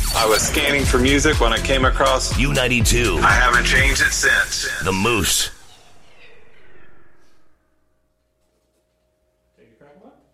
I was scanning for music when I came across U92. I haven't changed it since. The Moose. Take a crack, what?